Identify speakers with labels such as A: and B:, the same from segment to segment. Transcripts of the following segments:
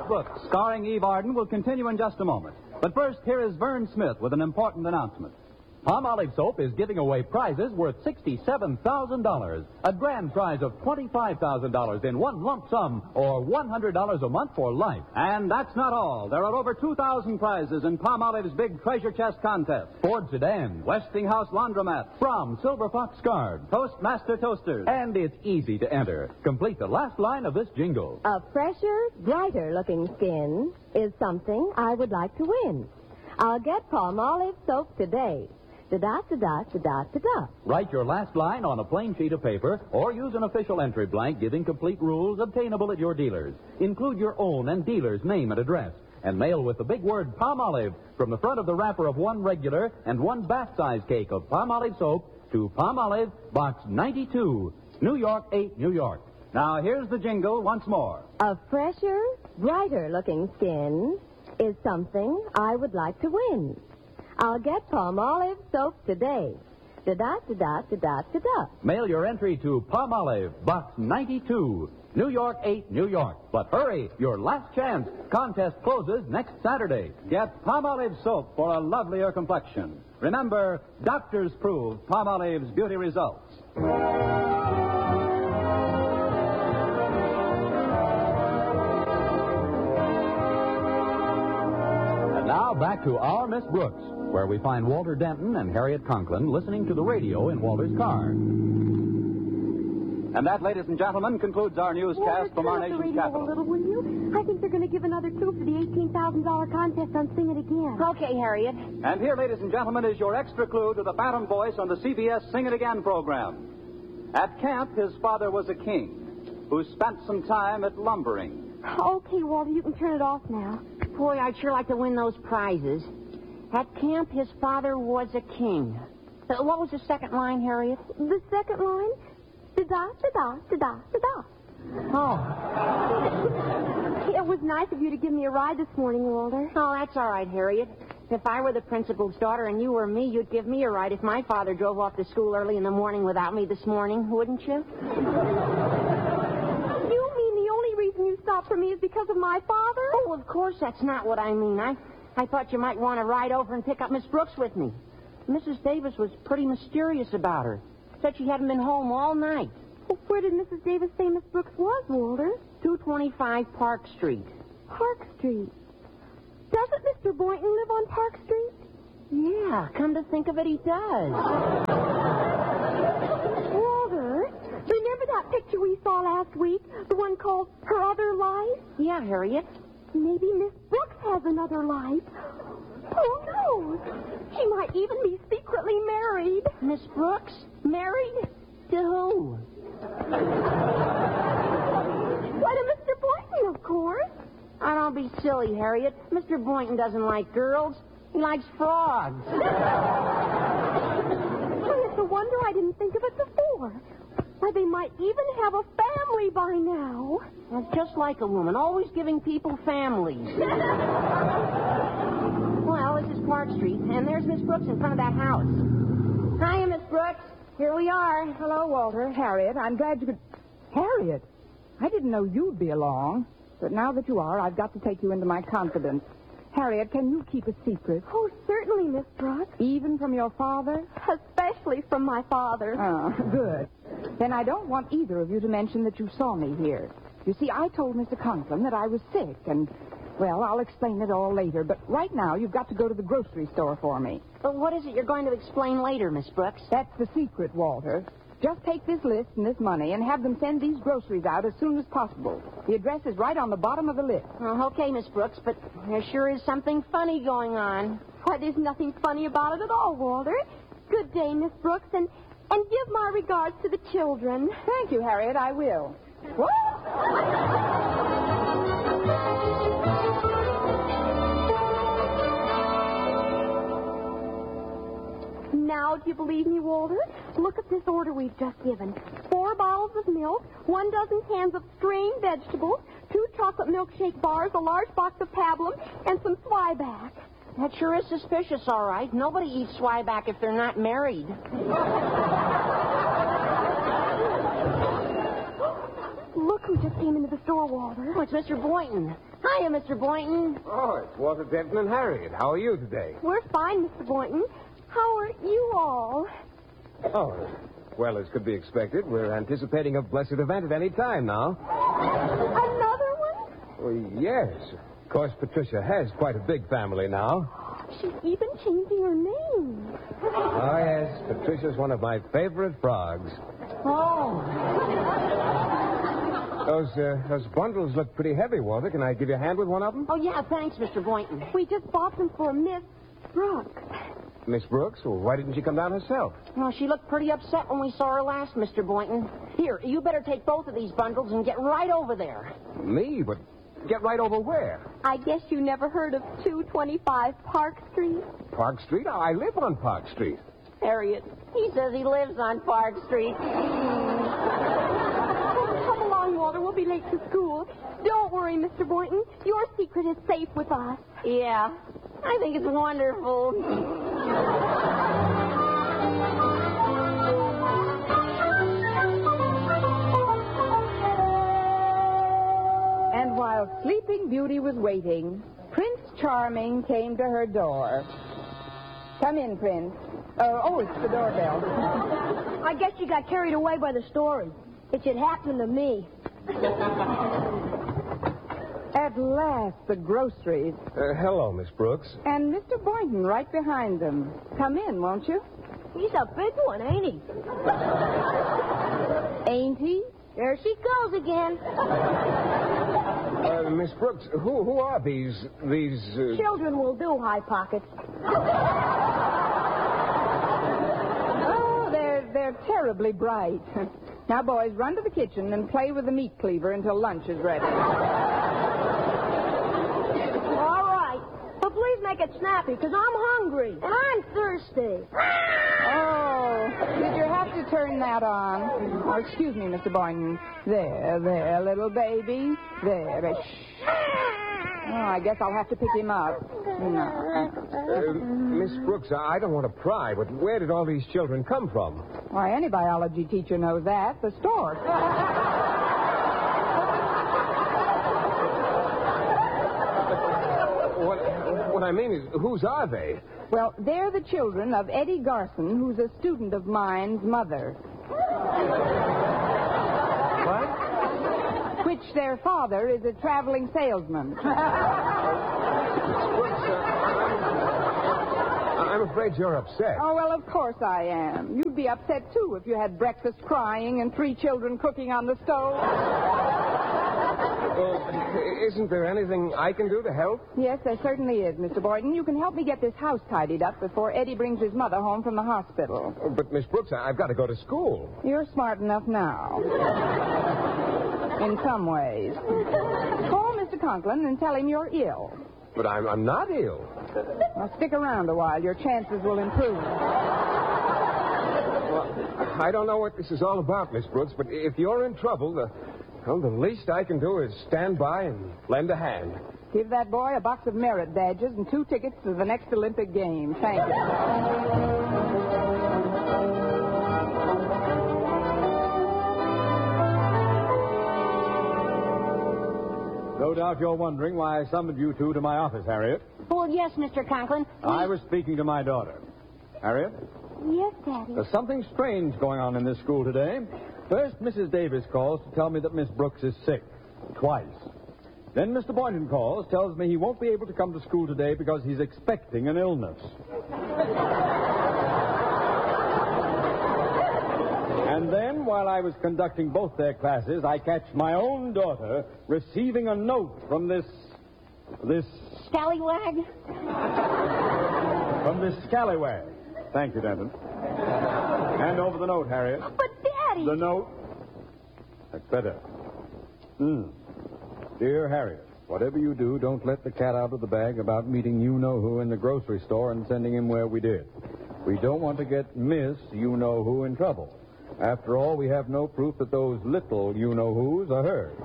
A: Brooks, starring Eve Arden, will continue in just a moment. But first, here is Vern Smith with an important announcement.
B: Palmolive Soap is giving away prizes worth $67,000. A grand prize of $25,000 in one lump sum or $100 a month for life.
A: And that's not all. There are over 2,000 prizes in Palmolive's big treasure chest contest.
B: Ford Sedan,
A: Westinghouse Laundromat,
B: from Silver Fox Card,
A: Toastmaster Toasters.
B: And it's easy to enter. Complete the last line of this jingle.
C: A fresher, brighter-looking skin is something I would like to win. I'll get Palmolive Soap today. Da-da-da-da-da-da-da.
B: Write your last line on a plain sheet of paper or use an official entry blank giving complete rules obtainable at your dealers. Include your own and dealer's name and address. And mail with the big word Palmolive from the front of the wrapper of one regular and one bath-size cake of Palmolive Soap to Palmolive, Box 92, New York 8, New York.
A: Now, here's the jingle once more.
C: A fresher, brighter-looking skin is something I would like to win. I'll get Palmolive Soap today. Da-da-da-da-da-da-da.
B: Mail your entry to Palmolive, Box 92, New York 8, New York. But hurry, your last chance. Contest closes next Saturday.
A: Get Palmolive Soap for a lovelier complexion. Remember, doctors prove Palmolive's beauty results.
B: And now back to Our Miss Brooks, where we find Walter Denton and Harriet Conklin listening to the radio in Walter's car.
A: And that, ladies and gentlemen, concludes our newscast from our nation's capital.
D: A little, will you? I think they're going to give another clue for the $18,000 contest on Sing It Again.
C: Okay, Harriet.
A: And here, ladies and gentlemen, is your extra clue to the Phantom Voice on the CBS Sing It Again program. At camp, his father was a king who spent some time at lumbering.
D: Okay, Walter, you can turn it off now.
E: Boy, I'd sure like to win those prizes. At camp, his father was a king. What was the second line, Harriet?
D: The second line? Da-da-da-da-da-da-da.
E: Oh.
D: It was nice of you to give me a ride this morning, Walter.
E: Oh, that's all right, Harriet. If I were the principal's daughter and you were me, you'd give me a ride if my father drove off to school early in the morning without me this morning, wouldn't you?
D: You mean the only reason you stopped for me is because of my father?
E: Oh, of course that's not what I mean. I thought you might want to ride over and pick up Miss Brooks with me. Mrs. Davis was pretty mysterious about her. Said she hadn't been home all night.
D: Well, where did Mrs. Davis say Miss Brooks was, Walter?
E: 225 Park Street.
D: Park Street. Doesn't Mr. Boynton live on Park Street?
E: Yeah, come to think of it, he does.
D: Walter, remember that picture we saw last week? The one called Her Other Life?
E: Yeah, Harriet.
D: Maybe Miss Brooks has another life. Who knows? She might even be secretly married.
E: Miss Brooks? Married? To who?
D: Why, to Mr. Boynton, of course.
E: Oh, don't be silly, Harriet. Mr. Boynton doesn't like girls. He likes frogs.
D: Well, it's a wonder I didn't think of it before. Why, they might even have a family by now.
E: That's just like a woman, always giving people families. Well, this is Park Street, and there's Miss Brooks in front of that house. Hiya, Miss Brooks. Here we are.
F: Hello, Walter. Harriet, I'm glad you could... Harriet, I didn't know you'd be along. But now that you are, I've got to take you into my confidence. Harriet, can you keep a secret?
D: Oh, certainly, Miss Brooks.
F: Even from your father?
D: Especially from my father.
F: Oh, good. Then I don't want either of you to mention that you saw me here. You see, I told Mr. Conklin that I was sick, and, well, I'll explain it all later. But right now, you've got to go to the grocery store for me.
E: But what is it you're going to explain later, Miss Brooks?
F: That's the secret, Walter. Just take this list and this money and have them send these groceries out as soon as possible. The address is right on the bottom of the list.
E: Oh, okay, Miss Brooks, but there sure is something funny going on.
D: Why, there's nothing funny about it at all, Walter. Good day, Miss Brooks, and give my regards to the children.
F: Thank you, Harriet, I will. What?
D: Now, do you believe me, Walter? Look at this order we've just given. 4 bottles of milk, 1 dozen cans of strained vegetables, 2 chocolate milkshake bars, a large box of pablum, and some Swyback.
E: That sure is suspicious, all right. Nobody eats Swyback if they're not married.
D: Look who just came into the store, Walter.
E: Oh, it's Mr. Boynton. Hiya, Mr. Boynton.
G: Oh, it's Walter Denton and Harriet. How are you today?
D: We're fine, Mr. Boynton. How are you all?
G: Oh, well, as could be expected, we're anticipating a blessed event at any time now.
D: Another one?
G: Well, yes. Of course, Patricia has quite a big family now.
D: She's even changing her name.
G: Oh, yes. Patricia's one of my favorite frogs.
E: Oh.
G: Those bundles look pretty heavy, Walter. Can I give you a hand with one of them?
E: Oh, yeah, thanks, Mr. Boynton.
D: We just bought them for Miss Brooks.
G: Miss Brooks? Well, why didn't she come down herself?
E: Well, she looked pretty upset when we saw her last, Mr. Boynton. Here, you better take both of these bundles and get right over there.
G: Me? But get right over where?
D: I guess you never heard of 225 Park Street?
G: Park Street? I live on Park Street.
E: Harriet, he says he lives on Park Street.
D: Come along, Walter. We'll be late to school. Don't worry, Mr. Boynton. Your secret is safe with us.
E: Yeah, I think it's wonderful.
F: And while Sleeping Beauty was waiting, Prince Charming came to her door. Come in, Prince. Oh, it's the doorbell.
C: I guess you got carried away by the story. It should happen to me.
F: At last, the groceries.
G: Hello, Miss Brooks.
F: And Mr. Boynton right behind them. Come in, won't you?
C: He's a big one, ain't he?
F: Ain't he?
C: There she goes again.
G: Miss Brooks, who are these...
C: Children will do, High Pockets.
F: Oh, they're terribly bright. Now, boys, run to the kitchen and play with the meat cleaver until lunch is ready.
C: All right. But please make it snappy, because I'm hungry. And I'm thirsty.
F: Oh, did you have to turn that on? Oh, excuse me, Mr. Boynton. There, little baby. There. Shh. Oh, I guess I'll have to pick him up. No.
G: Miss Brooks, I don't want to pry, but where did all these children come from?
F: Why, any biology teacher knows that. The store.
G: What I mean is, whose are they?
F: Well, they're the children of Eddie Garson, who's a student of mine's mother.
G: What?
F: Which their father is a traveling salesman.
G: I'm afraid you're upset.
F: Oh, well, of course I am. You'd be upset, too, if you had breakfast crying and 3 children cooking on the stove.
G: Well, isn't there anything I can do to help?
F: Yes, there certainly is, Mr. Boynton. You can help me get this house tidied up before Eddie brings his mother home from the hospital.
G: But, Miss Brooks, I've got to go to school.
F: You're smart enough now. In some ways. Call Mr. Conklin and tell him you're ill.
G: But I'm not ill.
F: Now, stick around a while. Your chances will improve.
G: Well, I don't know what this is all about, Miss Brooks, but if you're in trouble, the least I can do is stand by and lend a hand.
F: Give that boy a box of merit badges and 2 tickets to the next Olympic Games. Thank you.
H: No doubt you're wondering why I summoned you two to my office, Harriet.
E: Well, yes, Mr. Conklin.
H: I was speaking to my daughter. Harriet,
D: Yes, Daddy.
H: there's something strange going on in this school today. First, Mrs. Davis calls to tell me that Miss Brooks is sick. Twice. Then Mr. Boynton calls, tells me he won't be able to come to school today because he's expecting an illness. And then, while I was conducting both their classes, I catch my own daughter receiving a note from this
E: Scallywag?
H: scallywag. Thank you, Denton. Hand over the note, Harriet.
D: But, Daddy...
H: The note. That's better. Dear Harriet, whatever you do, don't let the cat out of the bag about meeting you-know-who in the grocery store and sending him where we did. We don't want to get Miss You-know-who in trouble. After all, we have no proof that those little you-know-whos are hers.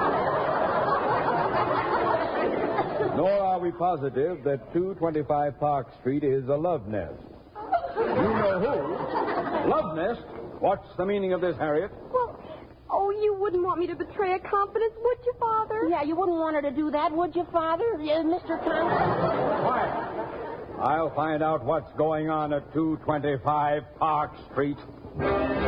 H: Nor are we positive that 225 Park Street is a love nest. You-know-who? Love nest? What's the meaning of this, Harriet?
D: Well, oh, You wouldn't want me to betray a confidence, would you, Father?
E: Yeah, you wouldn't want her to do that, would you, Father? Mr. Conklin?
H: Quiet. I'll find out what's going on at 225 Park Street.